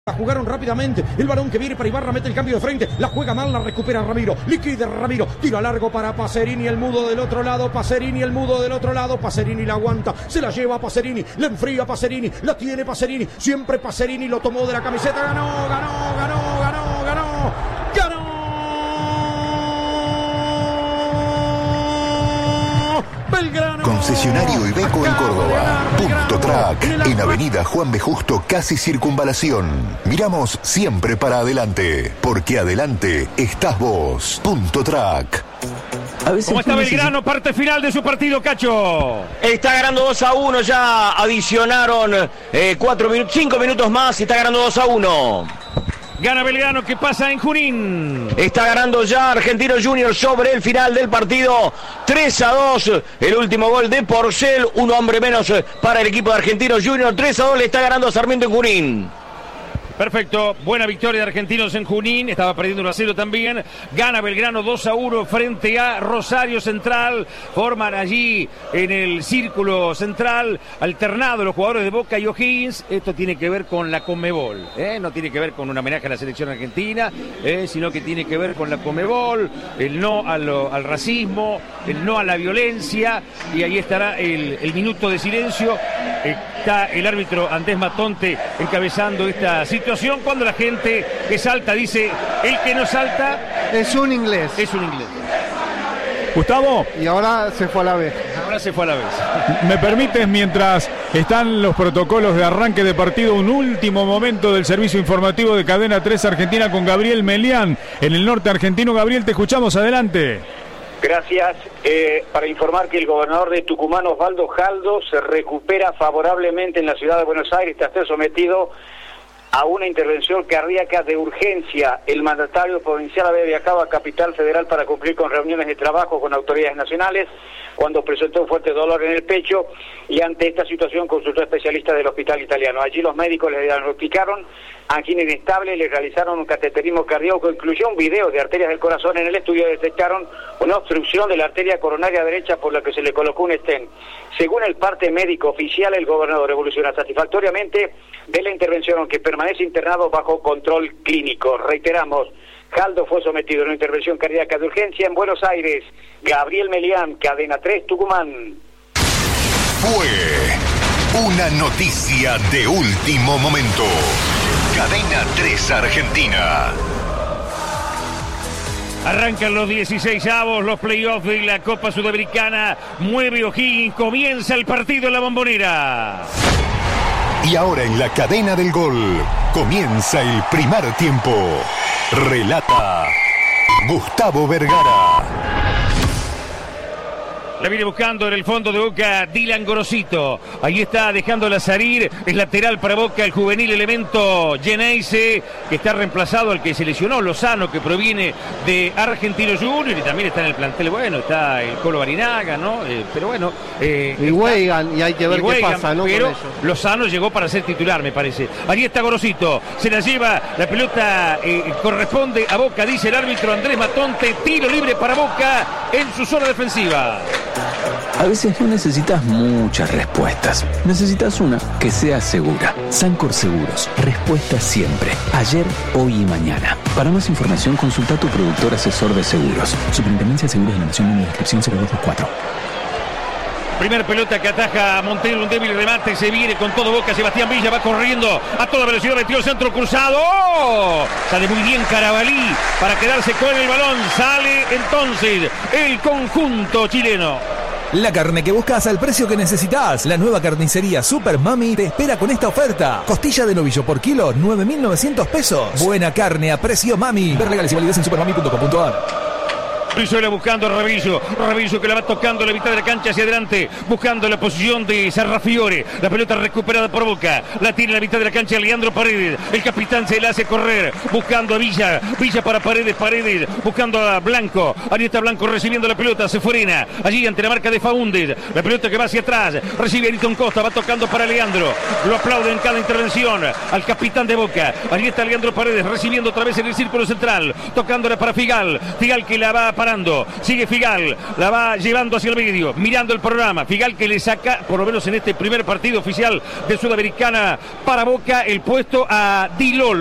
La jugaron rápidamente, el balón que viene para Ibarra mete el cambio de frente, la juega mal, la recupera Ramiro, liquida Ramiro, tiro largo para Pacerini, el mudo del otro lado, Pacerini, el mudo del otro lado, Pacerini la aguanta, se la lleva a Pacerini, le enfría a Pacerini, la tiene Pacerini, siempre Pacerini lo tomó de la camiseta, ganó, Belgrano. Concesionario Iveco en Córdoba. Punto Track. En Avenida Juan B. Justo, casi Circunvalación. Miramos siempre para adelante, porque adelante estás vos. Punto Track. ¿Cómo está Belgrano? Parte final de su partido, Cacho. Está ganando 2-1, ya adicionaron 5 minutos más y está ganando 2-1. Gana Belgrano, ¿qué pasa en Junín? Está ganando ya Argentino Junior sobre el final del partido. 3-2, el último gol de Porcel. Un hombre menos para el equipo de Argentino Junior. 3-2 le está ganando a Sarmiento en Junín. Perfecto, buena victoria de Argentinos en Junín, estaba perdiendo 1-0 también, gana Belgrano 2-1 frente a Rosario Central, forman allí en el círculo central alternado los jugadores de Boca y O'Higgins. Esto tiene que ver con la Conmebol, no tiene que ver con un homenaje a la selección argentina, sino que tiene que ver con la Conmebol, el no al racismo, el no a la violencia, y ahí estará el minuto de silencio. Está el árbitro Andrés Matonte encabezando esta situación cuando la gente que salta dice: el que no salta es un inglés. Es un inglés. Gustavo. Y ahora se fue a la vez. Ahora se fue a la vez. ¿Me permites, mientras están los protocolos de arranque de partido, un último momento del servicio informativo de Cadena 3 Argentina con Gabriel Melián en el norte argentino? Gabriel, te escuchamos, adelante. Gracias. Para informar que el gobernador de Tucumán, Osvaldo Jaldo, se recupera favorablemente en la ciudad de Buenos Aires tras ser sometido a una intervención cardíaca de urgencia. El mandatario provincial había viajado a Capital Federal para cumplir con reuniones de trabajo con autoridades nacionales cuando presentó un fuerte dolor en el pecho, y ante esta situación consultó a especialistas del hospital italiano. Allí los médicos le diagnosticaron angina inestable, le realizaron un cateterismo cardíaco, incluyó un video de arterias del corazón. En el estudio detectaron una obstrucción de la arteria coronaria derecha por la que se le colocó un stent. Según el parte médico oficial, el gobernador evoluciona satisfactoriamente de la intervención, aunque permanece internado bajo control clínico. Reiteramos, Jaldo fue sometido a una intervención cardíaca de urgencia en Buenos Aires. Gabriel Melián, Cadena 3, Tucumán. Fue una noticia de último momento. Cadena 3 Argentina. Arrancan los 16avos, los playoffs de la Copa Sudamericana. Mueve O'Higgins, comienza el partido en la Bombonera. Y ahora en la cadena del gol comienza el primer tiempo. Relata Gustavo Vergara. La viene buscando en el fondo de Boca Dylan Gorosito. Ahí está dejándola salir. Es lateral para Boca el juvenil elemento Geneise, que está reemplazado al que se lesionó, Lozano, que proviene de Argentino Junior, y también está en el plantel. Bueno, está el Colo Barinaga, ¿no? Pero bueno. Y Weigan, y hay que ver qué pasa, ¿no? Pero Lozano llegó para ser titular, me parece. Ahí está Gorosito. Se la lleva, la pelota corresponde a Boca, dice el árbitro Andrés Matonte. Tiro libre para Boca en su zona defensiva. A veces no necesitas muchas respuestas. Necesitas una que sea segura. Sancor Seguros. Respuesta siempre. Ayer, hoy y mañana. Para más información, consulta a tu productor asesor de seguros. Superintendencia de Seguros de la Nación, en la descripción 0224. Primer pelota que ataja a Montero, un débil remate, se viene con todo Boca. Sebastián Villa va corriendo a toda velocidad, metió el centro cruzado. ¡Oh! Sale muy bien Carabalí para quedarse con el balón. Sale entonces el conjunto chileno. La carne que buscas al precio que necesitas. La nueva carnicería Super Mami te espera con esta oferta. Costilla de novillo por kilo, 9.900 pesos. Buena carne a precio Mami. Ver legales y validez en supermami.com.ar. Brizuela buscando a Ravillo que la va tocando la mitad de la cancha hacia adelante, buscando la posición de Sarrafiore. La pelota recuperada por Boca, la tiene en la mitad de la cancha Leandro Paredes. El capitán se la hace correr, buscando a Villa para Paredes, buscando a Blanco. Ahí está Blanco recibiendo la pelota, se frena allí ante la marca de Faúndez. La pelota que va hacia atrás, recibe Ayrton Costa, va tocando para Leandro. Lo aplauden en cada intervención al capitán de Boca. Ahí está Leandro Paredes recibiendo otra vez en el círculo central, tocándola para Figal que la va a parando. Sigue Figal, la va llevando hacia el medio, mirando el programa. Figal que le saca, por lo menos en este primer partido oficial de Sudamericana para Boca, el puesto a Di Lolo.